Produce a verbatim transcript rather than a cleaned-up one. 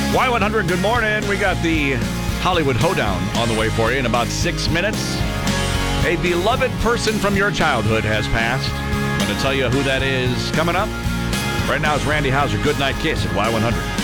Y one hundred, good morning. We got the Hollywood Hoedown on the way for you in about six minutes. A beloved person from your childhood has passed. I'm going to tell you who that is coming up. Right now it's Randy Houser. Good night kiss at Y one hundred.